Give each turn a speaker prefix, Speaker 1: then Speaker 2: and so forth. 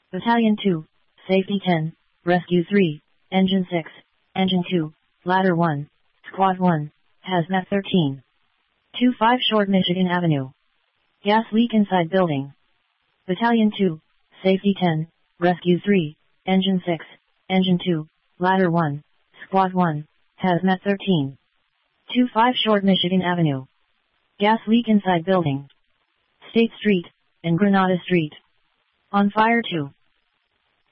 Speaker 1: Battalion 2, Safety 10, Rescue 3, Engine 6, Engine 2, Ladder 1, Squad 1, Hazmat 13. 25 Short Michigan Avenue. Gas leak inside building. Battalion 2, Safety 10, Rescue 3, Engine 6, Engine 2, Ladder 1, Squad 1, Hazmat 13. 25 Short Michigan Avenue. Gas leak inside building. State Street, and Granada Street. On fire 2.